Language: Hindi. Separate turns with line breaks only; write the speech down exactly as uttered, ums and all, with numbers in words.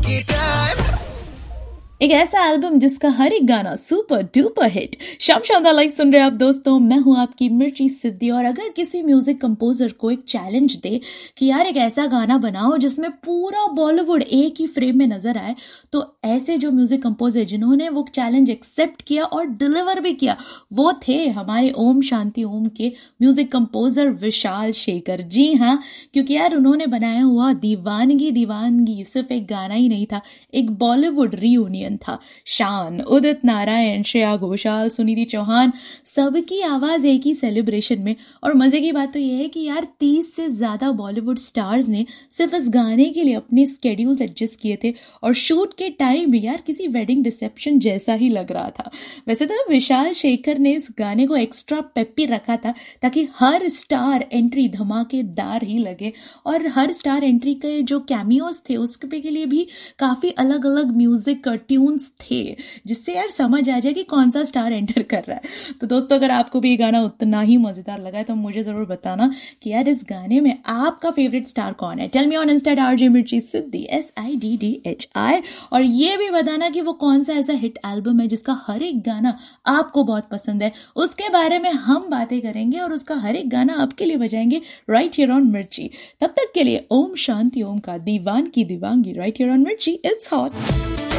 की टाइम।
एक ऐसा एल्बम जिसका हर एक गाना सुपर डुपर हिट। शाम शानदार लाइव सुन रहे हैं आप दोस्तों, मैं हूं आपकी मिर्ची सिद्धि। और अगर किसी म्यूजिक कंपोजर को एक चैलेंज दे कि यार एक ऐसा गाना बनाओ जिसमें पूरा बॉलीवुड एक ही फ्रेम में नजर आए, तो ऐसे जो म्यूजिक कंपोजर जिन्होंने वो चैलेंज एक्सेप्ट किया और डिलीवर भी किया, वो थे हमारे ओम शांति ओम के म्यूजिक कंपोजर विशाल शेखर। जी हाँ, क्योंकि यार उन्होंने बनाया हुआ दीवानगी दीवानगी सिर्फ एक गाना ही नहीं था, एक बॉलीवुड रीयूनियन था। शान, उदित नारायण, श्रेया घोषाल, सुनिधि चौहान, सबकी आवाज एक ही सेलिब्रेशन में। और मजे की बात तो यह है कि यार तीस से ज्यादा बॉलीवुड स्टार्स ने सिर्फ इस गाने के लिए अपने स्केड्यूल्स एडजस्ट किए थे और शूट के टाइम भी यार किसी वेडिंग रिसेप्शन जैसा ही लग रहा था। वैसे तो विशाल शेखर ने इस गाने को एक्स्ट्रा पेपी रखा था ताकि हर स्टार एंट्री धमाकेदार ही लगे, और हर स्टार एंट्री के जो कैमियोज थे उसके के लिए भी काफी अलग अलग म्यूजिक ट्यून्स थे, जिससे यार समझ आ जाए कि कौन सा स्टार एंटर कर रहा है। तो दोस्तों, अगर आपको भी ये गाना उतना ही मजेदार लगा है तो मुझे जरूर बताना कि यार इस गाने में आपका फेवरेट स्टार कौन है। Tell me on Insta RJ मिर्ची सिद्धि, S I D D H I. और ये भी बताना कि वो कौन सा ऐसा हिट एल्बम है जिसका हर एक गाना आपको बहुत पसंद है। उसके बारे में हम बातें करेंगे और उसका हर एक गाना आपके लिए बजाएंगे राइट हियर ऑन मिर्ची। तब तक के लिए ओम शांति ओम का दीवान की दीवानगी राइट हियर ऑन मिर्ची। It's hot.